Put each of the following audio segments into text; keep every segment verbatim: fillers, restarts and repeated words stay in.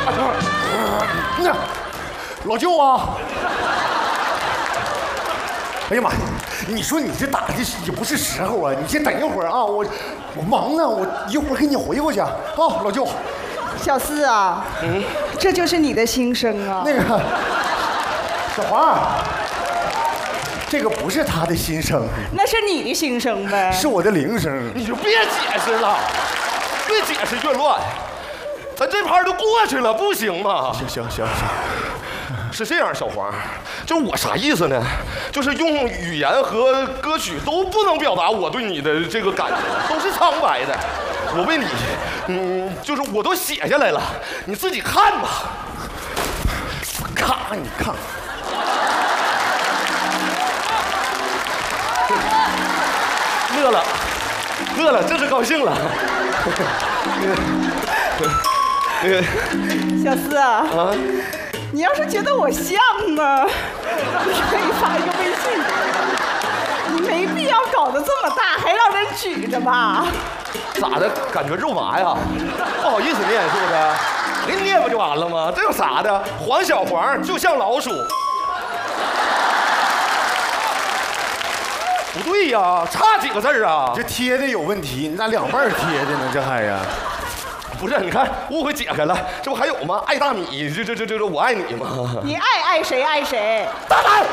那老舅啊！哎呀妈呀！你说你这打的也不是时候啊！你先等一会儿啊，我我忙呢，我一会儿给你回过去啊，老舅。 小四啊，嗯，这就是你的心声啊。 那个小黄，这个不是他的心声， 那是你的心声呗， 是我的铃声。 你就别解释了，越解释越乱。咱这盘都过去了，不行吗？ 行行行行。 是这样，小黄，就是我啥意思呢？就是用语言和歌曲都不能表达我对你的这个感觉，都是苍白的。我为你，嗯，就是我都写下来了，你自己看吧。 看，你看。 乐了，乐了，这是高兴了。 那个小四啊。啊。你要是觉得我像呢，你可以发一个微信给我。你没必要搞得这么大，还让人举着吧？ 咋的？感觉肉麻呀？不好意思念是不是？您念不就完了吗？这有啥的？黄小黄就像老鼠。不对呀，差几个字啊？ 这贴的有问题，你咋两半贴的呢？这还呀？ 不是，你看误会解开了，这不还有吗？爱大米，这这这这这，我爱你吗？ 你爱爱谁爱谁？ 大胆！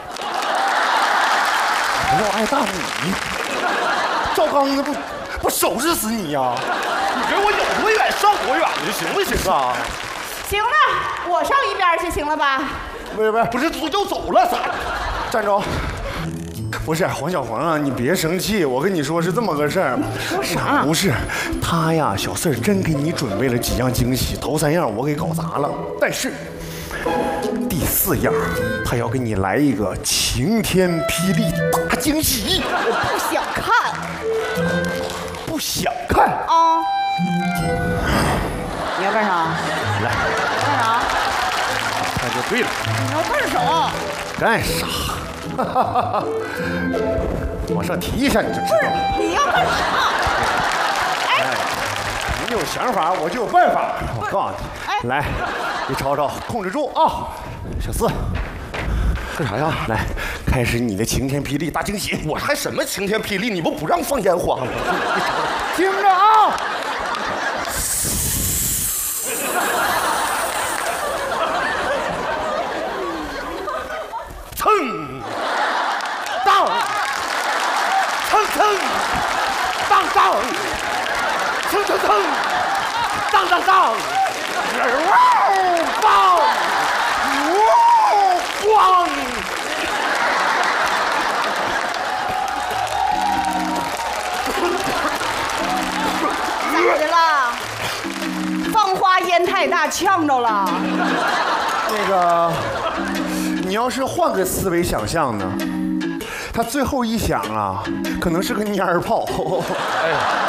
不要爱大米，赵刚那不不收拾死你呀！ 你给我有多远上多远的，行不行啊？ 行了，我上一边去，行了吧？ 不是不是不是，就走了，咋？ 站着。不是黄小黄啊，你别生气，我跟你说是这么个事儿。 说啥？ 不是，他呀，小四儿真给你准备了几样惊喜，头三样我给搞砸了，但是第四样他要给你来一个晴天霹雳大惊喜。 我不想看， 不想看啊？你要干啥？ 来， 干啥？ 那就对了。 你要干啥？ 干啥？往上提一下你就知道了。 你要干啥？ 哎，你有想法，我就有办法。我告诉你，来，你瞅瞅，控制住啊！小四， 干啥呀？ 来，开始你的晴天霹雳大惊喜。 我还什么晴天霹雳？你不不让放烟花吗？ 听着啊！ 蹭，当，蹭蹭，当当，蹭蹭蹭，当当当，哇棒，哇咣！ 咋的了？放花烟太大，呛着了。 那个，你要是换个思维想象呢？他最后一响啊，可能是个蔫儿炮。 哎。